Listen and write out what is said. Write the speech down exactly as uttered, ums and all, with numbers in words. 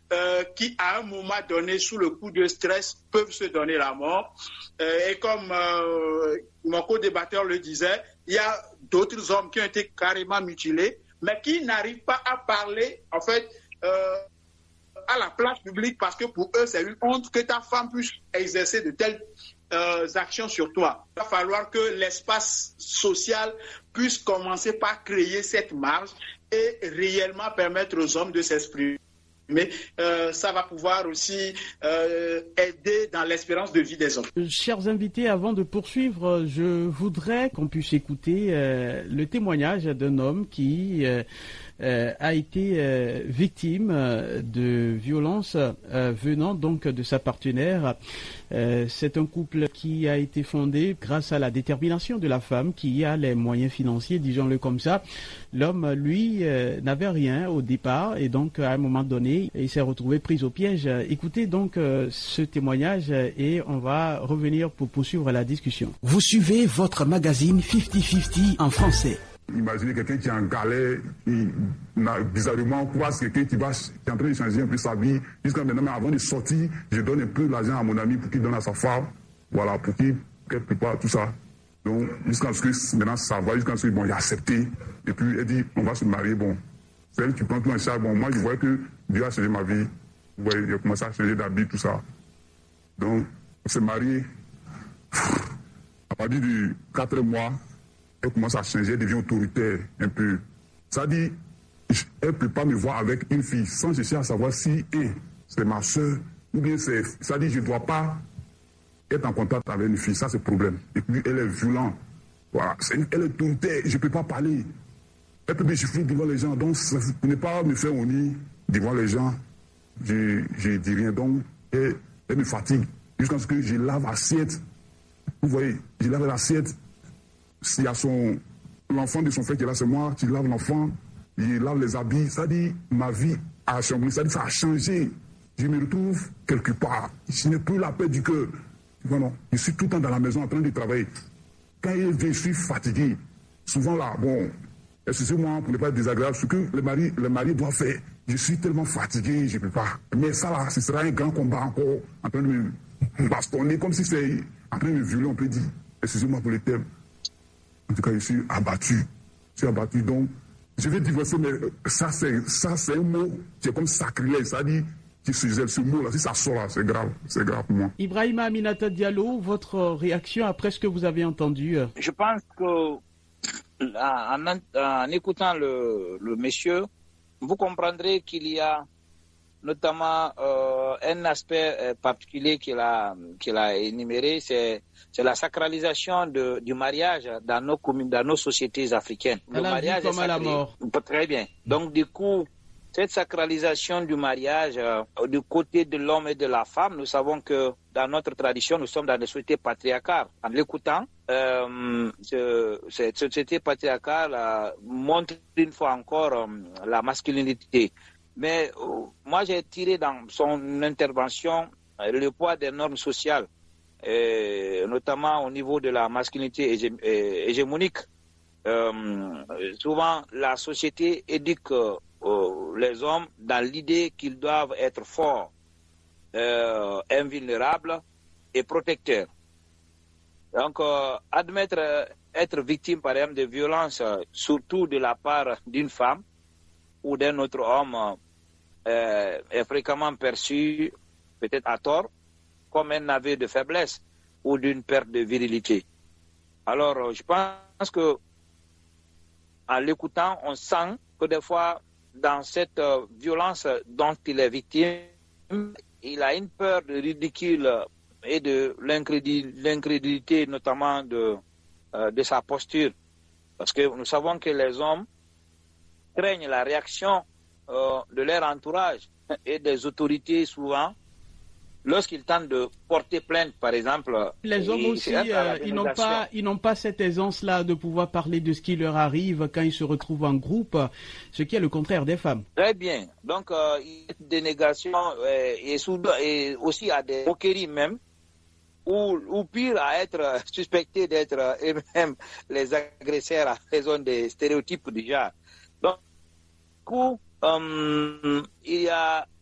euh, qui, à un moment donné, sous le coup de stress, peuvent se donner la mort. Euh, et comme euh, mon co-débatteur le disait, il y a d'autres hommes qui ont été carrément mutilés, mais qui n'arrivent pas à parler, en fait, euh, à la place publique, parce que pour eux, c'est une honte que ta femme puisse exercer de telles euh, actions sur toi. Il va falloir que l'espace social puisse commencer par créer cette marge et réellement permettre aux hommes de s'exprimer. Mais euh, ça va pouvoir aussi euh, aider dans l'espérance de vie des hommes. Chers invités, avant de poursuivre, je voudrais qu'on puisse écouter euh, le témoignage d'un homme qui euh, euh, a été euh, victime de violences euh, venant donc de sa partenaire. Euh, c'est un couple qui a été fondé grâce à la détermination de la femme qui a les moyens financiers, disons-le comme ça. L'homme, lui, euh, n'avait rien au départ et donc à un moment donné, il s'est retrouvé pris au piège. Écoutez donc euh, ce témoignage et on va revenir pour poursuivre la discussion. Vous suivez votre magazine cinquante cinquante en français. Imaginez quelqu'un qui est en galère, qui, bizarrement, croise quelqu'un qui, va, qui est en train de changer un peu sa vie. Jusqu'à maintenant, mais avant de sortir, je donne un peu d'argent à mon ami pour qu'il donne à sa femme. Voilà, pour qu'il prépare tout ça. Donc, jusqu'à ce que maintenant ça va, jusqu'à ce que bon, il a accepté. Et puis, elle dit, on va se marier. Bon, c'est elle qui prend tout en charge. Bon, moi, je voyais que Dieu a changé ma vie. Vous voyez, il a commencé à changer d'habit, tout ça. Donc, on s'est marié. À partir de quatre mois, elle commence à changer, elle devient autoritaire un peu. Ça dit, elle ne peut pas me voir avec une fille sans chercher à savoir si hey, c'est ma soeur ou bien c'est... Ça dit, je ne dois pas être en contact avec une fille, ça c'est le problème. Et puis elle est violente. Voilà. C'est, elle est autoritaire, je ne peux pas parler. Elle peut me chiffrer devant les gens, donc pour ne pas me faire honneur devant les gens, je ne dis rien. Donc elle, elle me fatigue jusqu'à ce que je lave l'assiette. Vous voyez, je lave l'assiette. S'il y a son, l'enfant de son frère qui est là, c'est moi, tu laves l'enfant, il lave les habits. Ça dit, ma vie a changé, ça dit, ça a changé. Je me retrouve quelque part. Je n'ai plus la paix du cœur. Voilà. Je suis tout le temps dans la maison en train de travailler. Quand il vient, je suis fatigué. Souvent là, bon, excusez-moi pour ne pas être désagréable, ce que le mari, le mari doit faire. Je suis tellement fatigué, je ne peux pas. Mais ça là, ce sera un grand combat encore, en train de me bastonner, comme si c'est en train de me violer, on peut dire. Excusez-moi pour les termes. En tout cas, je suis abattu. Je suis abattu. Donc, je vais divorcer, mais ça, c'est, ça, c'est un mot qui est comme sacrilège. Ça dit, qui se ce mot-là, si ça sort là, c'est grave. C'est grave pour moi. Ibrahima Aminata Diallo, votre réaction après ce que vous avez entendu? Je pense que, en, en, en écoutant le, le monsieur, vous comprendrez qu'il y a notamment euh, un aspect euh, particulier qu'il a, qu'il a énuméré, c'est, c'est la sacralisation de, du mariage dans nos communes, dans nos sociétés africaines. Le mariage comme à la mort. Très bien. Donc du coup, cette sacralisation du mariage euh, du côté de l'homme et de la femme, nous savons que dans notre tradition, nous sommes dans des sociétés patriarcales. En l'écoutant, euh, ce, cette société patriarcale euh, montre une fois encore euh, la masculinité. Mais euh, moi, j'ai tiré dans son intervention euh, le poids des normes sociales, euh, notamment au niveau de la masculinité hégé- euh, hégémonique. Euh, souvent, la société éduque euh, les hommes dans l'idée qu'ils doivent être forts, euh, invulnérables et protecteurs. Donc, euh, admettre euh, être victime, par exemple, de violences, euh, surtout de la part d'une femme ou d'un autre homme, euh, est fréquemment perçu, peut-être à tort, comme un aveu de faiblesse ou d'une perte de virilité. Alors, euh, je pense que en l'écoutant, on sent que des fois, dans cette euh, violence dont il est victime, il a une peur de ridicule et de l'incrédulité, notamment de, euh, de sa posture. Parce que nous savons que les hommes craignent la réaction euh, de leur entourage et des autorités souvent, lorsqu'ils tentent de porter plainte, par exemple. Les hommes aussi, euh, ils n'ont pas, ils n'ont pas cette aisance-là de pouvoir parler de ce qui leur arrive quand ils se retrouvent en groupe, ce qui est le contraire des femmes. Très bien. Donc, euh, il y a des négations euh, et, et aussi à des moqueries même, ou, ou pire à être suspectés d'être euh, eux-mêmes les agresseurs à raison des stéréotypes du genre. Donc, du coup, euh, il y a